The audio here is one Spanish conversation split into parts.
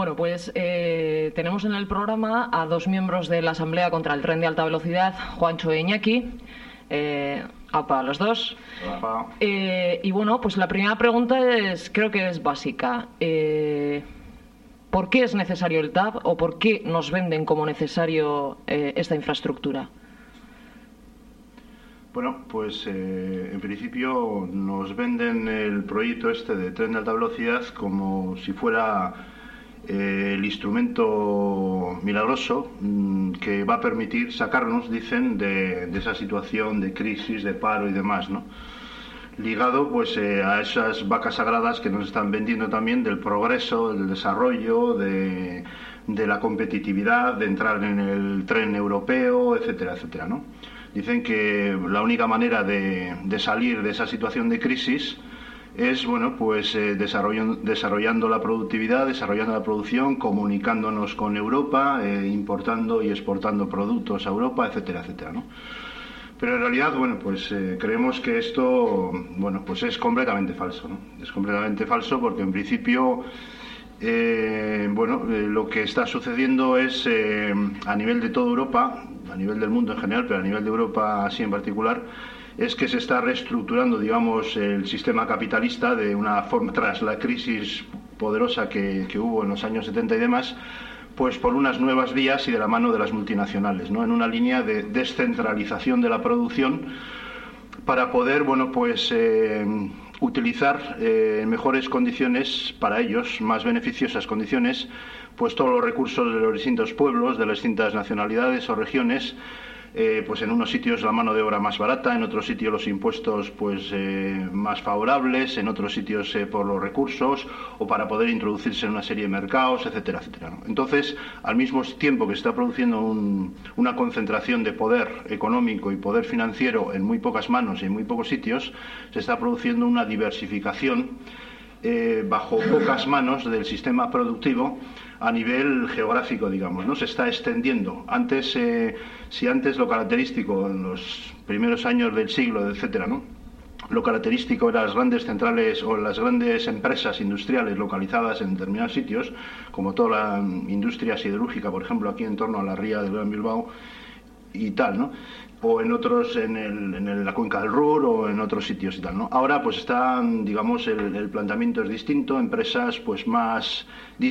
Bueno, pues tenemos en el programa a dos miembros de la Asamblea contra el Tren de Alta Velocidad, Juancho e Iñaki. Apa, los dos. Apa. Y bueno, pues la primera pregunta creo que es básica. ¿Por qué es necesario el TAV o por qué nos venden como necesario esta infraestructura? Bueno, pues en principio nos venden el proyecto este de tren de alta velocidad como si fuera el instrumento milagroso que va a permitir sacarnos, dicen, de esa situación de crisis, de paro y demás, ¿no? Ligado pues a esas vacas sagradas que nos están vendiendo también del progreso, del desarrollo, de la competitividad, de entrar en el tren europeo, etcétera, etcétera, ¿no? Dicen que la única manera de salir de esa situación de crisis es, bueno, pues desarrollando la productividad, desarrollando la producción, comunicándonos con Europa, importando y exportando productos a Europa, etcétera, etcétera, ¿no? Pero en realidad, bueno, pues creemos que esto, bueno, pues es completamente falso, ¿no? Es completamente falso porque en principio, lo que está sucediendo es a nivel de toda Europa, a nivel del mundo en general, pero a nivel de Europa así en particular, es que se está reestructurando, digamos, el sistema capitalista de una forma, tras la crisis poderosa que hubo en los años 70 y demás, pues por unas nuevas vías y de la mano de las multinacionales, ¿no? En una línea de descentralización de la producción para poder, bueno, pues utilizar en mejores condiciones para ellos, más beneficiosas condiciones, pues todos los recursos de los distintos pueblos, de las distintas nacionalidades o regiones, pues en unos sitios la mano de obra más barata, en otros sitios los impuestos pues más favorables, en otros sitios por los recursos o para poder introducirse en una serie de mercados, etcétera, etcétera, ¿no? Entonces, al mismo tiempo que se está produciendo una concentración de poder económico y poder financiero en muy pocas manos y en muy pocos sitios, se está produciendo una diversificación bajo pocas manos del sistema productivo a nivel geográfico, digamos, ¿no? Se está extendiendo. Antes, si antes lo característico en los primeros años del siglo, etcétera, ¿no?, lo característico eran las grandes centrales o las grandes empresas industriales localizadas en determinados sitios, como toda la industria siderúrgica, por ejemplo, aquí en torno a la ría del Gran Bilbao y tal, ¿no?, o en otros, en la cuenca del Ruhr o en otros sitios y tal, ¿no? Ahora pues están, digamos, el planteamiento es distinto, empresas pues más,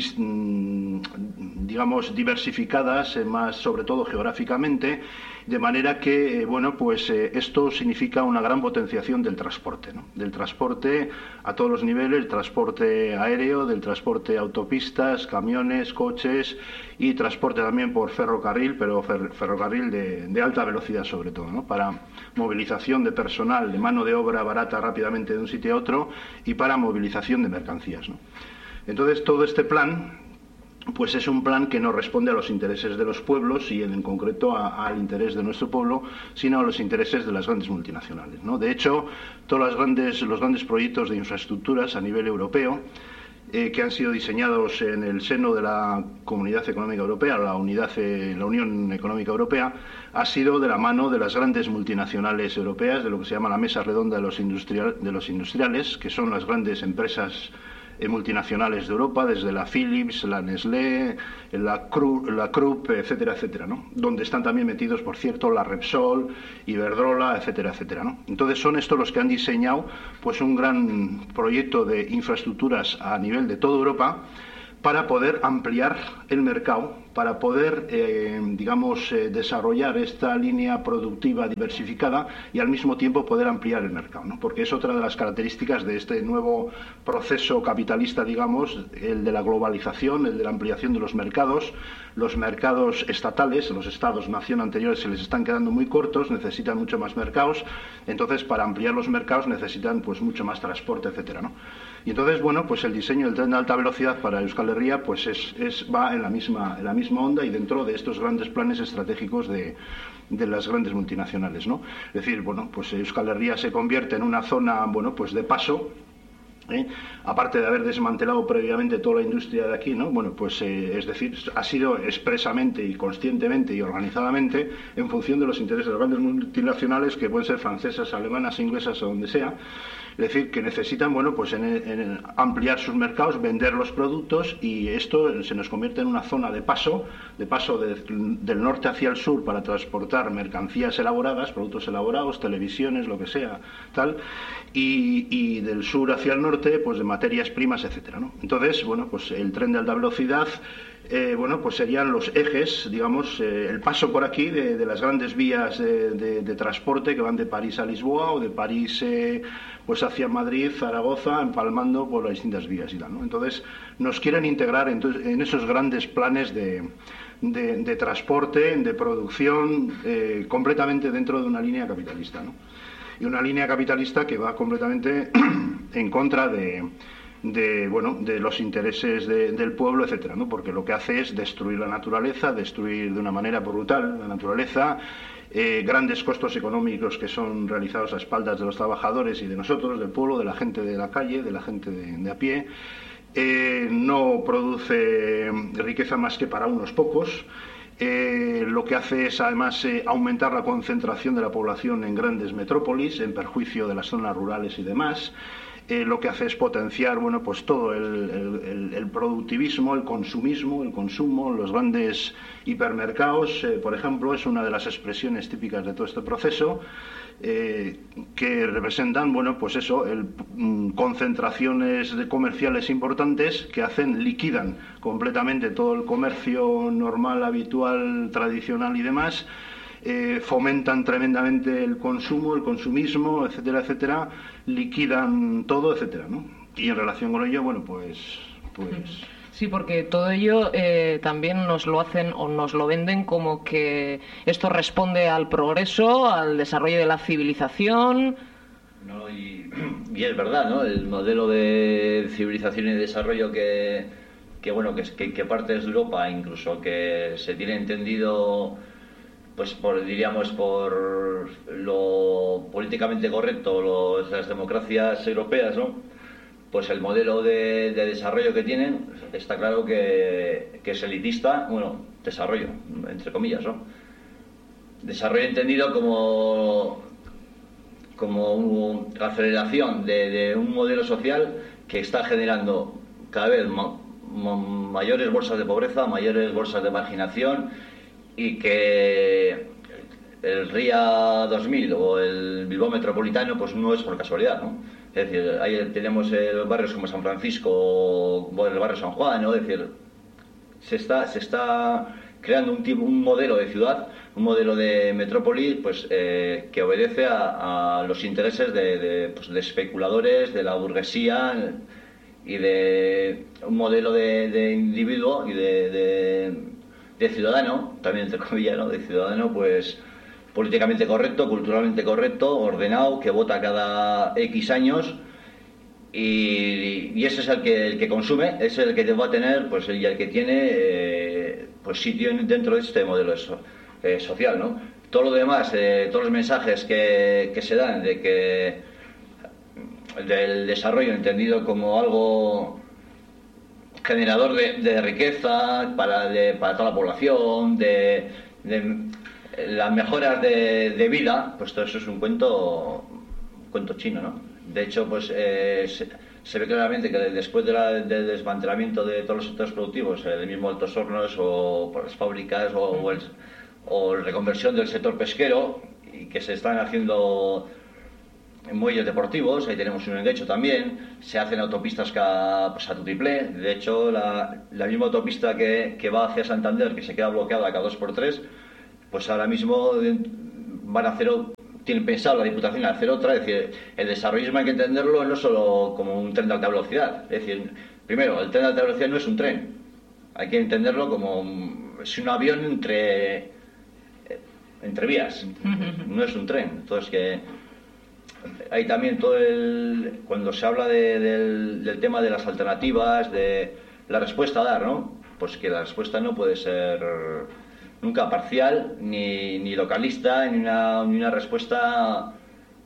digamos, diversificadas, más sobre todo geográficamente, de manera que, bueno, pues esto significa una gran potenciación del transporte, ¿no? Del transporte a todos los niveles, el transporte aéreo, del transporte autopistas, camiones, coches y transporte también por ferrocarril, pero ferrocarril de alta velocidad sobre todo, ¿no?, para movilización de personal, de mano de obra barata rápidamente de un sitio a otro y para movilización de mercancías, ¿no? Entonces todo este plan pues es un plan que no responde a los intereses de los pueblos y en concreto al interés de nuestro pueblo, sino a los intereses de las grandes multinacionales, ¿no? De hecho, todos los grandes proyectos de infraestructuras a nivel europeo que han sido diseñados en el seno de la Comunidad Económica Europea, la Unión Económica Europea, ha sido de la mano de las grandes multinacionales europeas, de lo que se llama la Mesa Redonda de los Industriales, que son las grandes empresas multinacionales de Europa, desde la Philips, la Nestlé, la Krupp, etcétera, etcétera, ¿no?, donde están también metidos, por cierto, la Repsol, Iberdrola, etcétera, etcétera, ¿no? Entonces son estos los que han diseñado pues un gran proyecto de infraestructuras a nivel de toda Europa para poder ampliar el mercado, para poder, desarrollar esta línea productiva diversificada y al mismo tiempo poder ampliar el mercado, ¿no? Porque es otra de las características de este nuevo proceso capitalista, digamos, el de la globalización, el de la ampliación de los mercados estatales, los estados-nación anteriores se les están quedando muy cortos, necesitan mucho más mercados, entonces para ampliar los mercados necesitan pues mucho más transporte, etcétera, ¿no? Y entonces, bueno, pues el diseño del tren de alta velocidad para Euskal Herria pues va en la misma onda y dentro de estos grandes planes estratégicos de las grandes multinacionales, ¿no? Es decir, bueno, pues Euskal Herria se convierte en una zona, bueno, pues de paso, aparte de haber desmantelado previamente toda la industria de aquí, ¿no? Bueno, pues es decir, ha sido expresamente y conscientemente y organizadamente en función de los intereses de las grandes multinacionales, que pueden ser francesas, alemanas, inglesas o donde sea. Es decir, que necesitan, bueno, pues en ampliar sus mercados, vender los productos, y esto se nos convierte en una zona de paso del norte hacia el sur para transportar mercancías elaboradas, productos elaborados, televisiones, lo que sea, tal, y del sur hacia el norte, pues de materias primas, etcétera, ¿no? Entonces, bueno, pues el tren de alta velocidad, bueno, pues serían los ejes, digamos, el paso por aquí de las grandes vías de transporte que van de París a Lisboa o de París pues hacia Madrid, Zaragoza, empalmando por las distintas vías y tal, ¿no? Entonces nos quieren integrar en esos grandes planes de transporte, de producción, completamente dentro de una línea capitalista, ¿no? Y una línea capitalista que va completamente en contra de los intereses del pueblo, etcétera, ¿no? Porque lo que hace es destruir la naturaleza, destruir de una manera brutal la naturaleza, grandes costos económicos que son realizados a espaldas de los trabajadores y de nosotros, del pueblo, de la gente de la calle, de la gente de a pie. No produce riqueza más que para unos pocos. Lo que hace es además aumentar la concentración de la población en grandes metrópolis, en perjuicio de las zonas rurales y demás. Lo que hace es potenciar, bueno, pues todo el productivismo, el consumo, los grandes hipermercados, por ejemplo, es una de las expresiones típicas de todo este proceso, que representan, bueno, pues eso, concentraciones comerciales importantes que liquidan completamente todo el comercio normal, habitual, tradicional y demás. Fomentan tremendamente el consumo, el consumismo, etcétera, etcétera, liquidan todo, etcétera, ¿no? Y en relación con ello, bueno, pues... Sí, porque todo ello también nos lo hacen o nos lo venden como que esto responde al progreso, al desarrollo de la civilización. No, y es verdad, ¿no? El modelo de civilización y desarrollo que parte desde Europa, incluso que se tiene entendido, pues diríamos por lo políticamente correcto, las democracias europeas, ¿no? Pues el modelo de desarrollo que tienen está claro que es elitista, bueno, desarrollo, entre comillas, ¿no? Desarrollo entendido como una aceleración de un modelo social que está generando cada vez mayores bolsas de pobreza, mayores bolsas de marginación, y que el RIA 2000 o el Bilbao Metropolitano pues no es por casualidad, ¿no? Es decir, ahí tenemos los barrios como San Francisco o el barrio San Juan, ¿no? Es decir, se está creando un modelo de ciudad, un modelo de metrópoli, pues que obedece a los intereses de especuladores, de la burguesía, y de un modelo de individuo y de ciudadano, también entre comillas, ¿no? De ciudadano, pues políticamente correcto, culturalmente correcto, ordenado, que vota cada X años, y ese es el que consume, ese es el que va a tener, pues, y el que tiene pues sitio dentro de este modelo social, ¿no? Todo lo demás, todos los mensajes que se dan del desarrollo entendido como algo generador de riqueza para toda la población, de las mejoras de vida, pues todo eso es un cuento chino, ¿no? De hecho, pues se ve claramente que después del desmantelamiento de todos los sectores productivos, el mismo Altos Hornos o por las fábricas o la reconversión del sector pesquero, y que se están haciendo muelles deportivos, ahí tenemos un engancho también, se hacen autopistas a tutiplé. De hecho, la misma autopista que va hacia Santander, que se queda bloqueada cada 2x3, pues ahora mismo tienen pensado la Diputación hacer otra. Es decir, el desarrollismo hay que entenderlo no solo como un tren de alta velocidad. Es decir, primero, el tren de alta velocidad no es un tren, hay que entenderlo como es un avión entre vías, no es un tren. Entonces, que hay también cuando se habla del tema de las alternativas, de la respuesta a dar, ¿no? Pues que la respuesta no puede ser nunca parcial, ni localista, ni una respuesta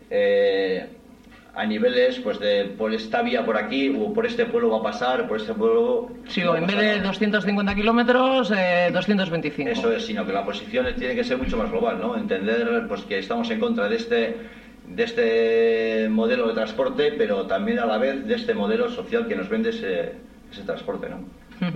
a niveles, pues por esta vía por aquí, o por este pueblo va a pasar, por este pueblo... Sí, o en vez de 250 kilómetros, 225. Eso es, sino que la posición tiene que ser mucho más global, ¿no? Entender, pues, que estamos en contra de de este modelo de transporte, pero también a la vez de este modelo social que nos vende ese transporte, ¿no?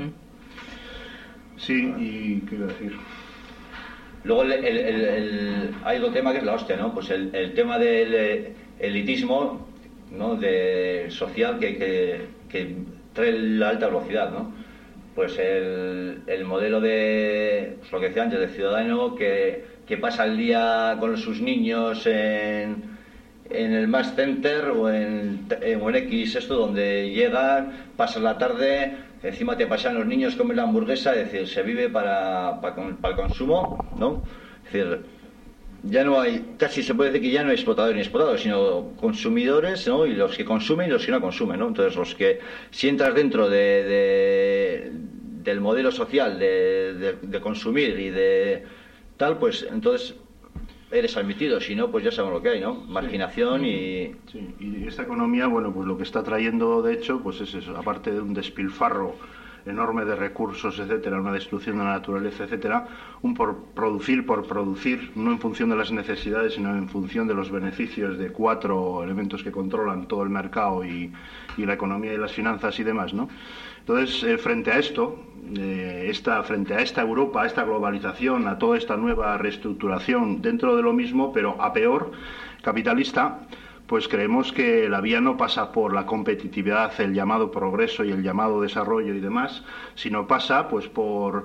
Sí, y qué iba a decir. Luego hay otro tema que es la hostia, ¿no? Pues el tema del elitismo, ¿no? De social que trae la alta velocidad, ¿no? Pues el modelo de, pues lo que decía antes, de ciudadano que pasa el día con sus niños en el Mass Center o en X, esto donde llegan, pasan la tarde, encima te pasan los niños, comen la hamburguesa, es decir, se vive para el consumo, ¿no? Es decir, ya no hay, casi se puede decir que ya no hay explotadores ni explotados, sino consumidores, ¿no? Y los que consumen y los que no consumen, ¿no? Entonces, los que, si entras dentro del modelo social de consumir y de tal, pues entonces eres admitido, si no, pues ya sabemos lo que hay, ¿no? Marginación y... Sí, y esta economía, bueno, pues lo que está trayendo, de hecho, pues es eso, aparte de un despilfarro enorme de recursos, etcétera, una destrucción de la naturaleza, etcétera, un por producir, no en función de las necesidades, sino en función de los beneficios de 4 elementos que controlan todo el mercado y la economía y las finanzas y demás, ¿no? Entonces, frente a esto, frente a esta Europa, a esta globalización, a toda esta nueva reestructuración dentro de lo mismo, pero a peor, capitalista, pues creemos que la vía no pasa por la competitividad, el llamado progreso y el llamado desarrollo y demás, sino pasa pues por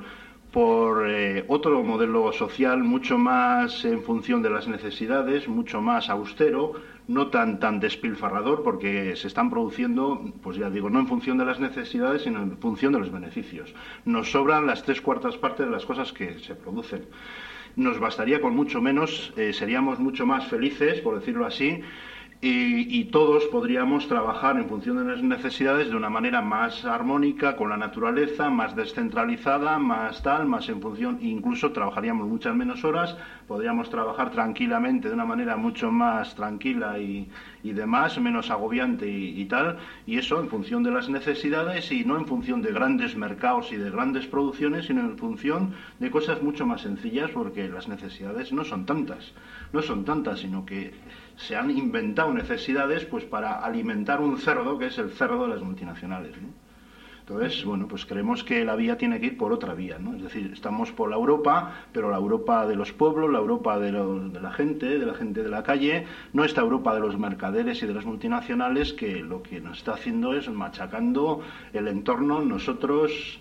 otro modelo social mucho más en función de las necesidades, mucho más austero, no tan despilfarrador, porque se están produciendo, pues ya digo, no en función de las necesidades, sino en función de los beneficios. Nos sobran las 3/4 partes de las cosas que se producen. Nos bastaría con mucho menos, seríamos mucho más felices, por decirlo así, y todos podríamos trabajar en función de las necesidades de una manera más armónica con la naturaleza, más descentralizada, más en función, incluso trabajaríamos muchas menos horas, podríamos trabajar tranquilamente de una manera mucho más tranquila y demás, menos agobiante y tal, y eso en función de las necesidades y no en función de grandes mercados y de grandes producciones, sino en función de cosas mucho más sencillas, porque las necesidades no son tantas, sino que se han inventado necesidades pues para alimentar un cerdo que es el cerdo de las multinacionales, ¿no? Entonces, bueno, pues creemos que la vía tiene que ir por otra vía, ¿no? Es decir, estamos por la Europa, pero la Europa de los pueblos, la Europa de la gente de la calle, no esta Europa de los mercaderes y de las multinacionales, que lo que nos está haciendo es machacando el entorno, nosotros,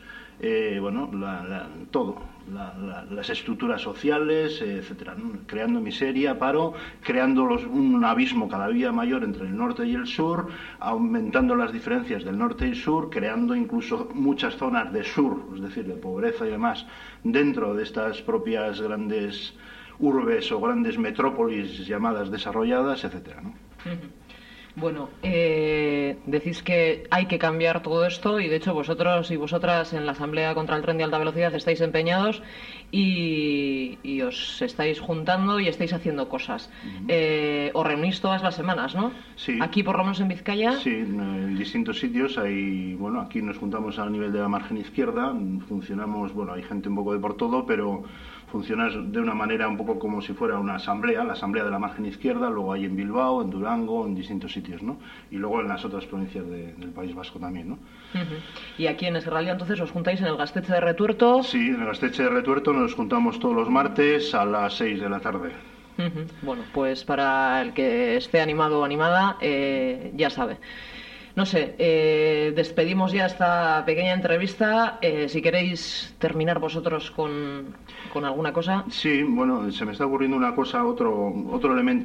las estructuras sociales, etcétera, ¿no? Creando miseria, paro, creando un abismo cada día mayor entre el norte y el sur, aumentando las diferencias del norte y sur, creando incluso muchas zonas de sur, es decir, de pobreza y demás, dentro de estas propias grandes urbes o grandes metrópolis llamadas desarrolladas, etcétera, ¿no? Bueno, decís que hay que cambiar todo esto y de hecho vosotros y vosotras en la Asamblea contra el Tren de Alta Velocidad estáis empeñados y os estáis juntando y estáis haciendo cosas. Os reunís todas las semanas, ¿no? Sí. Aquí por lo menos en Vizcaya. Sí, en distintos sitios. Aquí nos juntamos a nivel de la margen izquierda, funcionamos, hay gente un poco de por todo, pero funciona de una manera un poco como si fuera una asamblea, la asamblea de la margen izquierda, luego hay en Bilbao, en Durango, en distintos sitios, ¿no? Y luego en las otras provincias del País Vasco también, ¿no? Y aquí en Esguerraldea entonces os juntáis en el Gaztetxe de Retuerto. Sí, en el Gaztetxe de Retuerto nos juntamos todos los martes a las 6 de la tarde. Bueno, pues para el que esté animado o animada, ya sabe. No sé, despedimos ya esta pequeña entrevista. Si queréis terminar vosotros con alguna cosa. Sí, bueno, se me está ocurriendo una cosa, otro elemento